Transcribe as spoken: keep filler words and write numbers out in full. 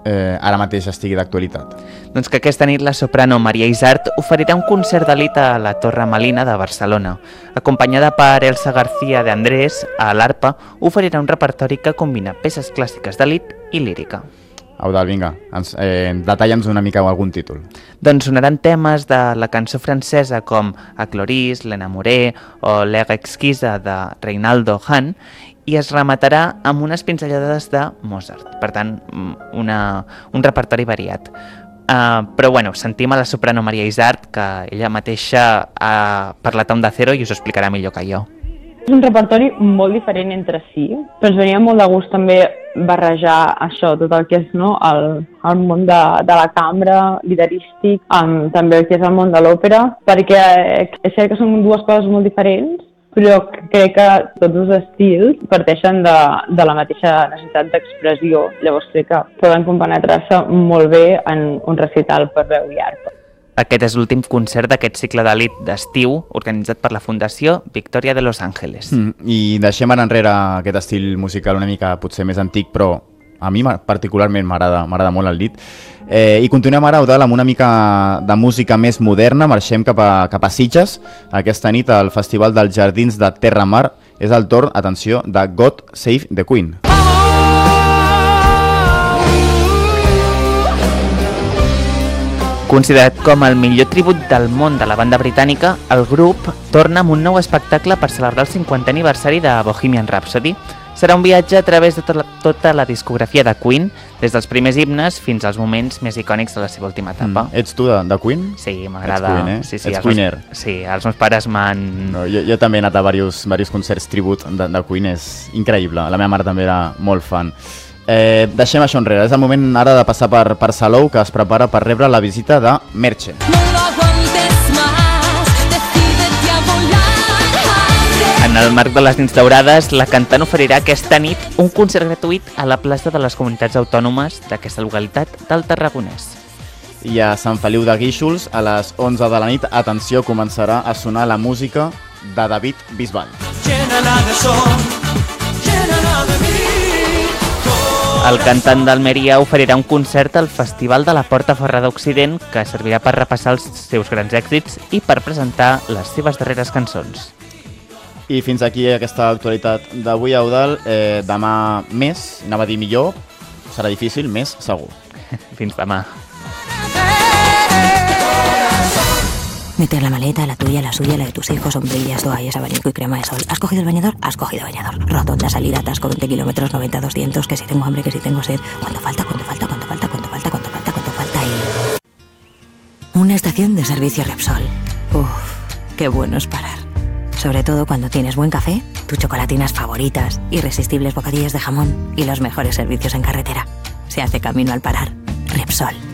eh, ara mateix estigui d'actualitat? Doncs que aquesta nit la soprano Maria Isart oferirà un concert de Lit a la Torre Melina de Barcelona. Acompanyada per Elsa García de Andrés, a l'arpa, oferirà un repertori que combina peces clàssiques de Lit i lírica. Eudald, vinga, ens, eh, detalla'ns una mica algun títol. Doncs sonaran temes de la cançó francesa com A Cloris, l'Enamoré o L'Air exquisa de Reinaldo Hahn i es rematarà amb unes pinzellades de Mozart. Per tant, una, un repertori variat. Uh, però bueno, sentim a la soprano Maria Isart, que ella mateixa ha parlat a Onda Cero i us ho explicarà millor que jo. És un repertori molt diferent entre si, però ens venia molt de gust també barrejar això, tot el que és no, el, el món de, de la cambra, liderístic, um, també el que és el món de l'òpera, perquè és cert que són dues coses molt diferents, però crec que tots els estils parteixen de, de la mateixa necessitat d'expressió, llavors crec que poden compenetrar-se molt bé en un recital per veu i arpa. Aquest és l'últim concert d'aquest cicle de Lit d'estiu organitzat per la Fundació Victoria de Los Ángeles. Mm, I deixem ara enrere aquest estil musical una mica potser més antic, però a mi particularment m'agrada m'agrada molt el Lit. Eh, I continuem ara, Eudald, amb una mica de música més moderna. Marxem cap a, cap a Sitges. Aquesta nit al Festival dels Jardins de Terra Mar és el torn, atenció, de God Save the Queen. Considerat com el millor tribut del món de la banda britànica, el grup torna amb un nou espectacle per celebrar el cinquantè aniversari de Bohemian Rhapsody. Serà un viatge a través de tota la, tota la discografia de Queen, des dels primers himnes fins als moments més icònics de la seva última etapa. Mm. Ets tu de, de Queen? Sí, m'agrada. Ets Queen, eh? Sí, sí, Ets els Queener. Meus, sí, els meus pares m'han... No, jo, jo també he anat a diversos, diversos concerts tribut de, de Queen, és increïble. La meva mare també era molt fan. Eh, deixem això enrere, és el moment ara de passar per, per Salou, que es prepara per rebre la visita de Merche. En el marc de les nits daurades, la cantant oferirà aquesta nit un concert gratuït a la plaça de les comunitats autònomes d'aquesta localitat del Tarragonès. I a Sant Feliu de Guíxols, a les onze de la nit, atenció, començarà a sonar la música de David Bisbal. El cantant d'Almeria oferirà un concert al Festival de la Porta Ferrada Occident que servirà per repassar els seus grans èxits i per presentar les seves darreres cançons. I fins aquí aquesta actualitat d'avui, Eudald. Eh, demà més, anava a dir millor, serà difícil, més segur. Fins demà. Meter la maleta, la tuya, la suya, la de tus hijos, sombrillas, toallas, abanico y crema de sol. ¿Has cogido el bañador? Has cogido bañador. Rotonda, salida, atasco, veinte kilómetros, noventa, doscientos, que si tengo hambre, que si tengo sed. ¿Cuánto falta? ¿Cuánto falta? ¿Cuánto falta? ¿Cuánto falta? ¿Cuánto falta? ¿Cuánto falta? Y... una estación de servicio Repsol. Uf, qué bueno es parar. Sobre todo cuando tienes buen café, tus chocolatinas favoritas, irresistibles bocadillos de jamón y los mejores servicios en carretera. Se hace camino al parar. Repsol.